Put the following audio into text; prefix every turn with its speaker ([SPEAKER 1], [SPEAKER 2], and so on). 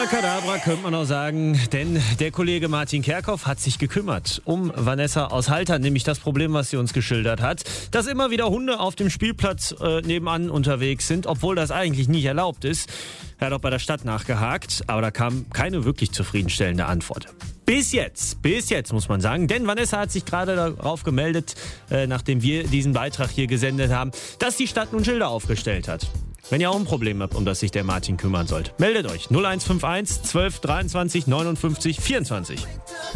[SPEAKER 1] Abracadabra könnte man auch sagen, denn der Kollege Martin Kerkhoff hat sich gekümmert um Vanessa aus Haltern, nämlich das Problem, was sie uns geschildert hat, dass immer wieder Hunde auf dem Spielplatz nebenan unterwegs sind, obwohl das eigentlich nicht erlaubt ist. Er hat auch bei der Stadt nachgehakt, aber da kam keine wirklich zufriedenstellende Antwort. Bis jetzt muss man sagen, denn Vanessa hat sich gerade darauf gemeldet, nachdem wir diesen Beitrag hier gesendet haben, dass die Stadt nun Schilder aufgestellt hat. Wenn ihr auch ein Problem habt, um das sich der Martin kümmern sollt, meldet euch 0151 12 23 59 24.